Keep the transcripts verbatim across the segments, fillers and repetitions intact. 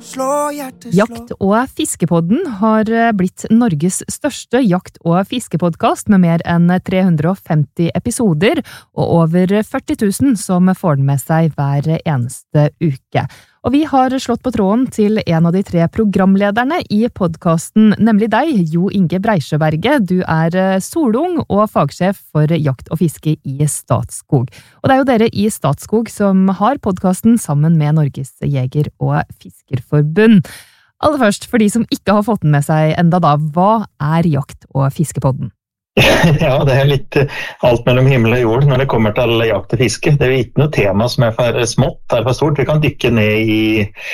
Jakt- og fiskepodden har blitt Norges største jakt- og fiskepodcast med mer enn tre hundre og femti episoder og over førti tusen som får den med seg hver eneste uke. Og vi har slått på tråden til en av de tre programlederne i podcasten, nemlig deg, Jo Inge Breisjøberget. Du er solung og fagsjef for jakt og fiske i Statskog. Og det er jo dere i Statskog som har podcasten sammen med Norges Jeger- og Fiskerforbund. Aller først, for de som ikke har fått den med seg enda da, hva er jakt- og fiskepodden? Ja, det er litt alt mellom himmel og jord når det kommer til jakt og fiske. Det er jo ikke noe tema som er for smått, eller for stort. Vi kan dykke ned i,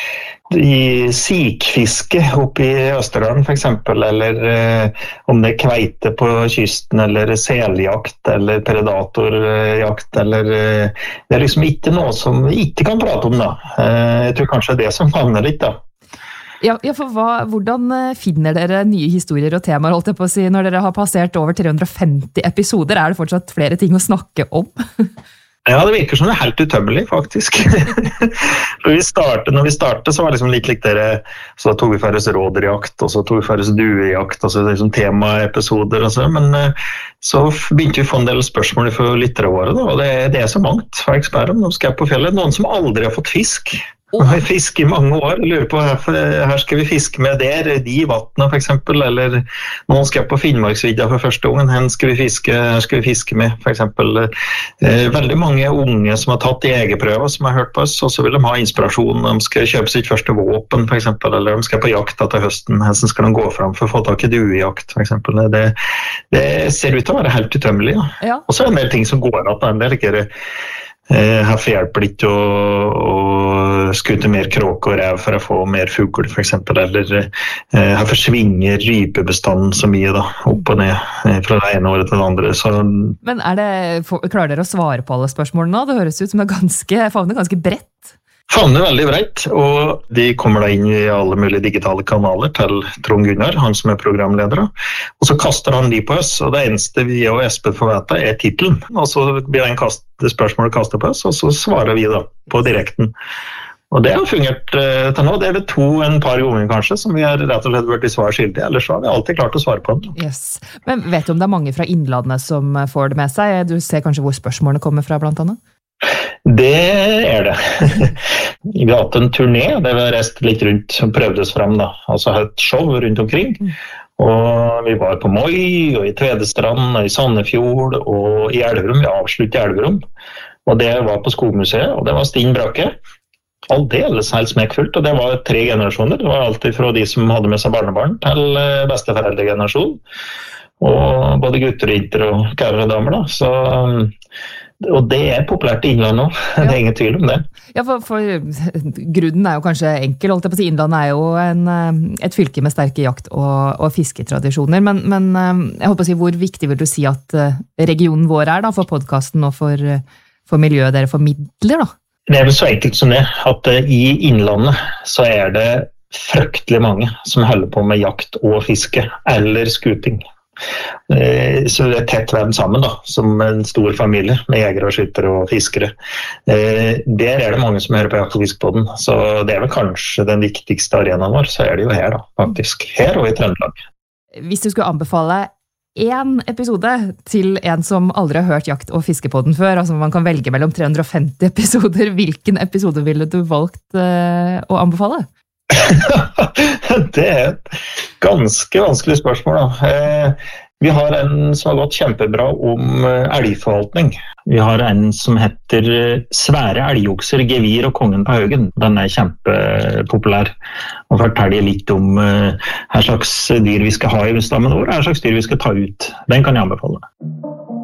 i sikfiske oppe i Østerdalen for eksempel, eller eh, om det er kveite på kysten, eller seljakt, eller predatorjakt, eller eh, det er liksom ikke noe som vi ikke kan prate om da. Eh, jeg tror kanskje det er det som favner litt da. Ja, ja, for hva, hvordan finner dere nye historier og temaer, holdt jeg på å si, når dere har passert over tre hundre og femti episoder? Er det fortsatt flere ting å snakke om? Ja, det virker som det er helt utømmelig, faktisk. Når vi startet, når vi startet, så var det liksom litt likt dere, så da tog vi færres råderjakt, og så tog vi færres duejakt, altså det er liksom temaepisoder og så, men så begynte vi å få en del spørsmål for lyttere våre, da, og det, det er så mangt, for jeg spør om, de skal på fjellet, noen som aldri har fått fisk. Vi har fisket i mange år, jeg lurer på her skal vi fiske med der, de i vattnet for eksempel, eller noen skal på Finnmarksvidda for første gangen, her skal vi fiske, her skal vi fiske med for eksempel. Eh, veldig mange unge som har tatt jegerprøver som har hørt på oss, og så vil de ha inspirasjon, de skal kjøpe sitt første våpen for eksempel, eller de skal på jakt etter høsten, her skal de gå fram for å få tak i duejakt for eksempel. Det, det ser ut til å være helt utømmelig, ja. Ja. Og så er det en del ting som går at en del ikke Eh, herfor hjelper det ikke å, å skute mer kråk og rev for å få mer fugl for eksempel, eller eh, herfor svinger rypebestanden så mye da, opp og ned eh, fra det ene året til det andre. Så... Men er det, klarer dere å svare på alle spørsmålene nå? Det høres ut som det er ganske, favner ganske bredt. Favner veldig bredt, og de kommer da inn i alle mulige digitale kanaler til Trond Gunnar, han som er programleder. Og så kaster han de på oss, og det eneste vi og Espen får vite er titelen. Og så blir det kast, spørsmålet kastet på oss, og så svarer vi da på direkten. Og det har fungert eh, til nå. Det er vel to en par ganger kanskje, som vi har rett og slett vært i svar skyldige, ellers har vi alltid klart å svare på den. Yes. Men vet du om det er mange fra Innlandet som får det med seg? Du ser kanskje hvor spørsmålene kommer fra blant annet? Det er det. Vi har hatt en turné, det var reist litt rundt som prøvdes frem da, altså et show rundt omkring. Og vi var på Moi, og i Tvedestrand, og i Sandefjord, og i Elverum, vi avsluttet i Elverum. Og det var på Skogmuseet, og det var Stinn Brakke. Aldeles helt smekkfullt, og det var tre generasjoner. Det var alltid fra de som hadde med seg barnebarn til besteforeldregenerasjon. Og både gutter og jenter og kære og damer da, så... Og det er populært i Innlandet nå, ja. Det er ingen tvil om det. Ja, for, for grunnen er jo kanskje enkel, holdt jeg på å si. Innlandet er jo en, et fylke med sterke jakt- og, og fisketradisjoner, men, men jeg håper å si, hvor viktig vil du si at regionen vår er da, for podcasten og for, for miljøet dere formidler da? Det er vel så enkelt som det, at i Innlandet så er det fryktelig mange som holder på med jakt og fiske, eller skuting. Så det er tett vevd sammen da, som en stor familie med jegere og skyttere og fiskere. Der er det mange som hører på Jakt- og Fiskepodden, så det er vel kanskje den viktigste arenaen vår, så er det jo her da, faktisk. Her og i Trøndelag. Hvis du skulle anbefale en episode til en som aldri har hørt Jakt- og Fiskepodden før, altså man kan velge mellom tre hundre og femti episoder, hvilken episode ville du valgt uh, å anbefale? Det er et ganske vanskelig spørsmål da. Eh, vi har en som har gått kjempebra om elgforvaltning. Vi har en som heter Svære elgokser, gevir og kongen på haugen. Den er kjempepopulær og forteller litt om eh, hva slags dyr vi skal ha i stammen vår, hva slags dyr vi skal ta ut. Den kan jeg anbefale.